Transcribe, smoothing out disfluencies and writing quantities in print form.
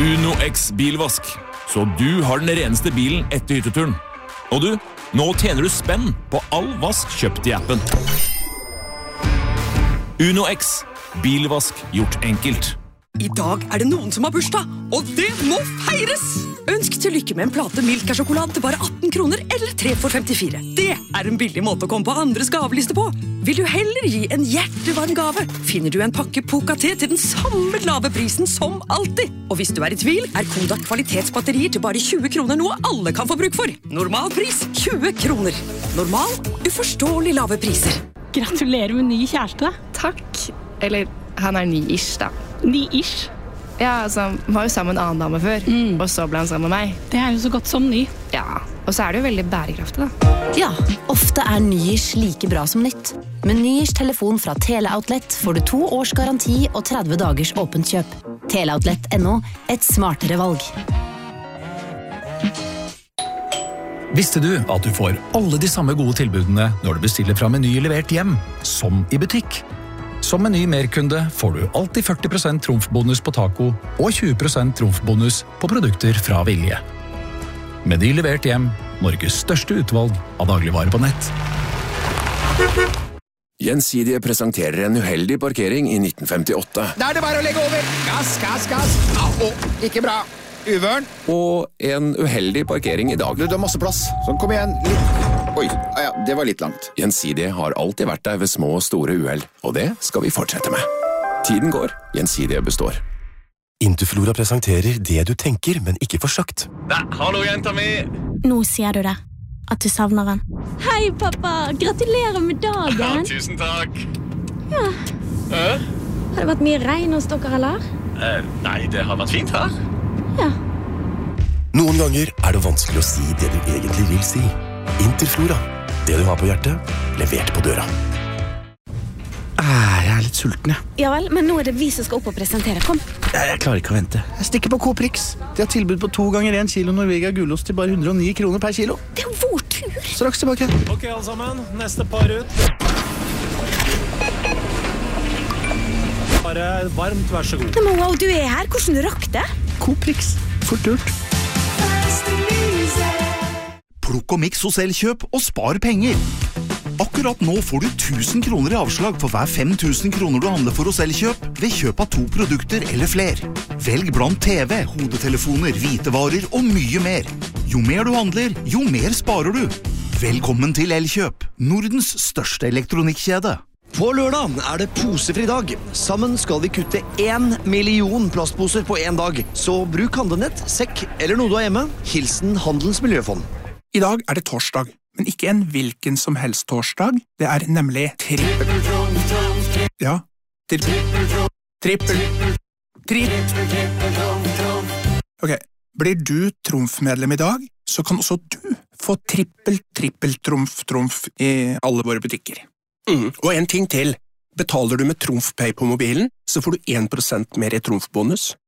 Uno X bilvask, så du har den reneste bilen etter hytteturen. Og du, nå tjener du spenn på all vask kjøpt i appen. Uno X, bilvask gjort enkelt. I dag det noen som har bursdag, og det må feires! Ønsk til lykke med en plate Milka-sjokolade til bare 18 kroner, eller 3 for 54. Det en billig måte å komme på andres gaveliste på. Vil du heller gi en hjertevarm gave, finner du en pakke Poca-te til den samme lave prisen som alltid. Og hvis du i tvil, Kodak kvalitetsbatterier til bare 20 kroner noe alle kan få bruk for. Normal pris 20 kroner. Normal, uforståelig lave priser. Gratulerer med ny kjæreste. Takk. Eller, han ny-ish da. Ny-ish? Ja, altså, han var jo sammen med en annen dame før, og så ble han sammen med meg. Det jo så godt som ny. Ja, og så det jo veldig bærekraftig da. Ja, ofte ny-ish like bra som nytt. Med ny-ish telefon fra Teleoutlet får du 2 års garanti og 30 dagers åpent kjøp. Teleoutlet.no, et smartere valg. Visste du at du får alle de samme gode tilbudene når du bestiller fra Meny levert hjem, som i butikk? Som Meny Merkunde får du alltid 40% trumfbonus på taco og 20% trumfbonus på produkter fra Vilje. Meny levert hjem, Norges største utvalg av dagligvarer på nett. Gjensidige presenterer en uheldig parkering i 1958. Da det bare å legge over! Gass, gass, gass! Ikke bra. Uvørn. Og en uheldig parkering i dag. Du har masse plass. Sånn, kom igjen. Litt. Oi, ja, det var litt langt. Gjensidige har alltid vært der ved små og store uheld, og det skal vi fortsette med. Tiden går, Gjensidige består. Interflora presenterer det du tenker, men ikke får sagt. Hallo, jenta mi! Nå sier du det. At du savner han. Hei, pappa! Gratulerer med dagen! Ja, tusen takk! Ja. Har det vært mye regn hos dere, eller? Nei, det har vært fint her. Ja. Noen ganger det vanskelig å si det du egentlig vil si. Interflora. Det du har på hjertet, levert på døra. Jeg litt sulten, jeg. Ja vel, men nå det vi som skal opp og presentere. Kom. Jeg klarer ikke å vente. Jeg stikker på Coprix. De har tilbud på 2 ganger 1 kilo Norvegia gulost til bare 109 kroner per kilo. Det jo vår tur. Straks tilbake. Ok, alle sammen. Neste par ut. Bare varmt, vær så god. Men wow, du her. Hvordan rakk det? Coprix. Fort gjort. Plukk og miks hos Elkjøp og spar penger. Akkurat nå får du 1000 kroner i avslag for hver 5000 kroner du handler for hos Elkjøp ved kjøp av 2 produkter eller fler. Velg blant TV, hodetelefoner, hvitevarer og mye mer. Jo mer du handler, jo mer sparer du. Velkommen til Elkjøp, Nordens største elektronikkjede. På lørdag det posefri dag. Sammen skal vi kutte 1 million plastposer på 1 dag. Så bruk handlenett, sekk eller noe du har hjemme. Hilsen Handelens Miljøfond. I dag det torsdag, men ikke en hvilken som helst torsdag. Det nemlig trippel. Ja, trippel. Ok, blir du trumfmedlem i dag, så kan også du få trippel trumf i alle våre butikker. Og en ting til. Betaler du med TrumfPay på mobilen, så får du 1% mer i trumfbonus.